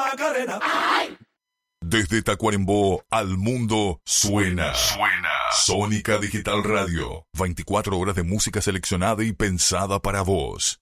Macarena. Desde Tacuarembó al mundo suena. Sónica Digital Radio. 24 horas de música seleccionada y pensada para vos.